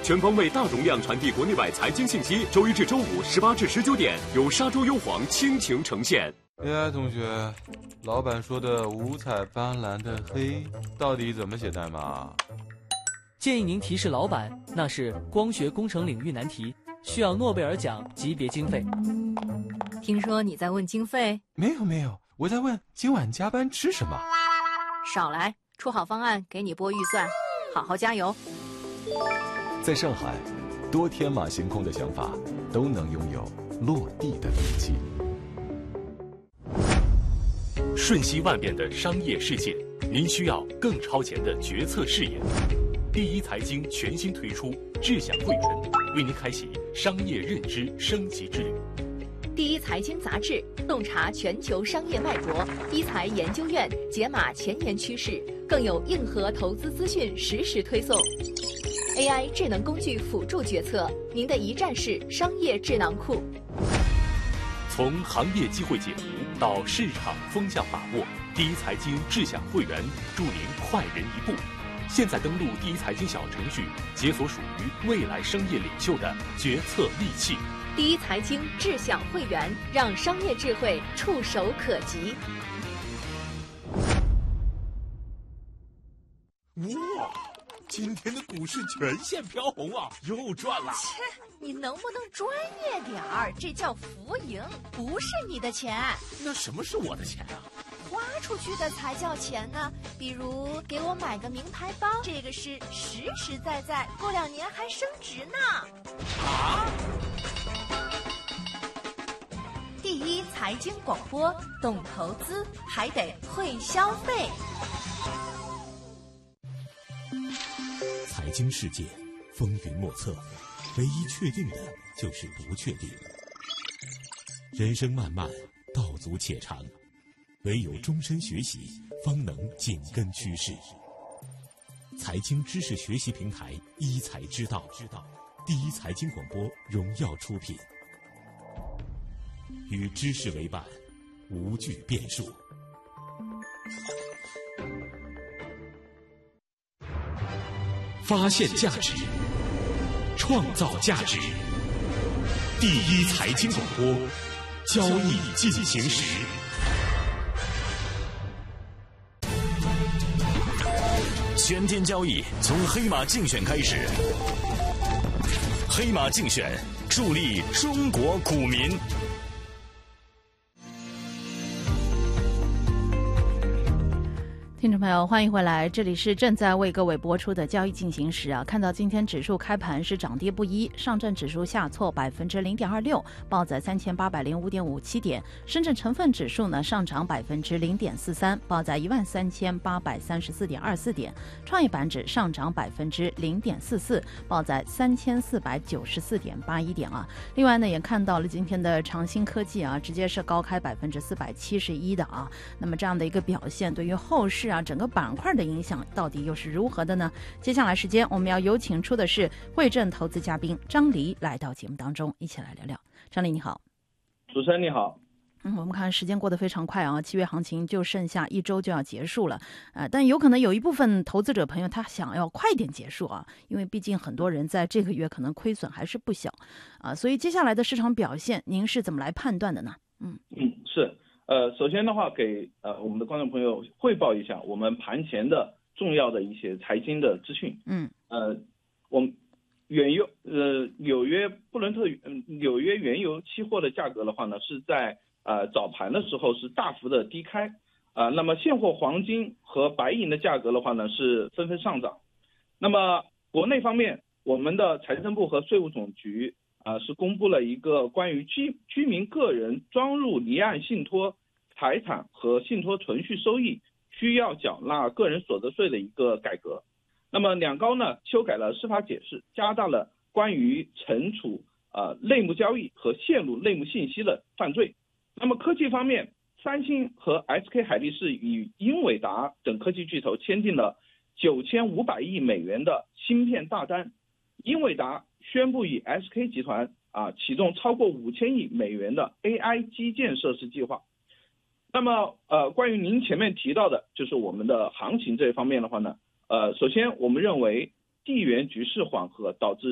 全方位大容量传递国内外财经信息。周一至周五18至19点，由沙洲优皇倾情呈现。 AI 同学，老板说的五彩斑斓的黑到底怎么写代码？ 建议您提示老板，那是光学工程领域难题，需要诺贝尔奖级别经费。 听说你在问经费？ 没有，我在问今晚加班吃什么。 少来，出好方案给你拨预算，好好加油。 在上海，多天马行空的想法都能拥有落地的勇气。 瞬息万变的商业世界，您需要更超前的决策视野。第一财经全新推出智享会员，为您开启商业认知升级之旅。 第一财经杂志洞察全球商业脉搏，一财研究院解码前沿趋势，更有硬核投资资讯实时推送。AI 智能工具辅助决策，您的一站式商业智囊库。 从行业机会解读到市场风向把握，第一财经智享会员助您快人一步。现在登录第一财经小程序，解锁属于未来商业领袖的决策利器。 第一财经智享会员，让商业智慧触手可及。 哇！今天的股市全线飘红啊，又赚了！ 切，你能不能专业点儿？这叫浮盈，不是你的钱。 那什么是我的钱啊？ 花出去的才叫钱呢。比如给我买个名牌包，这个是实实在在，过2年还升值呢。 啊！ 第一财经广播，懂投资还得会消费。 财经世界风云莫测，唯一确定的就是不确定。人生漫漫，道阻且长，唯有终身学习，方能紧跟趋势。财经知识学习平台一财之道，第一财经广播荣耀出品，与知识为伴，无惧变数。发现价值，创造价值。第一财经广播，交易进行时。 全天交易从黑马竞选开始，黑马竞选助力中国股民。 听众朋友，欢迎回来，这里是正在为各位播出的交易进行时啊。看到今天指数开盘是涨跌不一，上证指数下挫0.26%，报在3805.57点；深圳成分指数呢上涨0.43%，报在13834.24点；创业板指上涨0.44%，报在3494.81点啊。另外呢，也看到了今天的长兴科技啊，直接是高开471%的啊。那么这样的一个表现，对于后市整个板块的影响到底又是如何的呢？接下来时间我们要有请出的是汇证投资嘉宾张黎来到节目当中，一起来聊聊。张黎你好。 主持人你好。 我们看时间过得非常快啊，7月行情就剩下1周就要结束了，但有可能有一部分投资者朋友他想要快点结束啊，因为毕竟很多人在这个月可能亏损还是不小啊，所以接下来的市场表现您是怎么来判断的呢？ 是。首先的话，给我们的观众朋友汇报一下我们盘前的重要的一些财经的资讯。我们纽约原油期货的价格的话呢，是在早盘的时候是大幅的低开那么现货黄金和白银的价格的话呢是纷纷上涨。那么国内方面，我们的财政部和税务总局是公布了一个关于居民个人装入离岸信托财产和信托存续收益需要缴纳个人所得税的一个改革。那么两高呢修改了司法解释，加大了关于惩处内幕交易和泄露内幕信息的犯罪。那么科技方面，三星和 SK 海力士与英伟达等科技巨头签订了9500亿美元的芯片大单。英伟达宣布与 SK 集团启动超过5000亿美元的 AI 基建设施计划。那么关于您前面提到的就是我们的行情这一方面的话呢，首先我们认为地缘局势缓和导致